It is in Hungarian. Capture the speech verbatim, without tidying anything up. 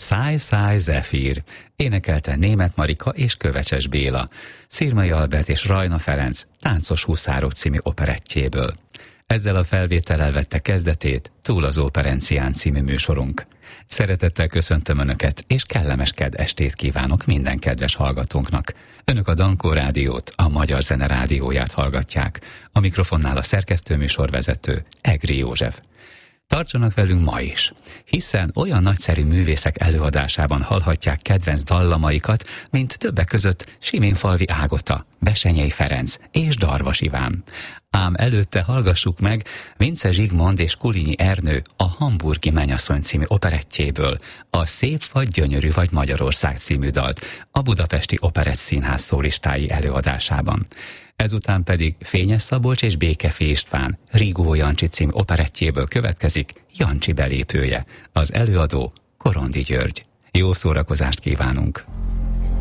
Száj, száj, zefír, énekelte Németh Marika és Kövecses Béla, Szirmai Albert és Rajna Ferenc Táncos huszárok című operettjéből. Ezzel a felvétellel vette kezdetét Túl az Óperencián című műsorunk. Szeretettel köszöntöm Önöket, és kellemes kedd estét kívánok minden kedves hallgatónknak. Önök a Dankó Rádiót, a Magyar Zene Rádióját hallgatják. A mikrofonnál a szerkesztőműsorvezető Egri József. Tartsanak velünk ma is, hiszen olyan nagyszerű művészek előadásában hallhatják kedvenc dallamaikat, mint többek között Siményfalvi Ágota, Bessenyei Ferenc és Darvas Iván. Ám előtte hallgassuk meg Vincze Zsigmond és Kulinyi Ernő a Hamburgi Mennyasszony című operettjéből, a Szép vagy gyönyörű vagy Magyarország című dalt a Budapesti Operett Színház szólistái előadásában. Ezután pedig Fényes Szabolcs és Békefé István Rigó Jancsi című operettjéből következik Jancsi belépője, az előadó Korondi György. Jó szórakozást kívánunk!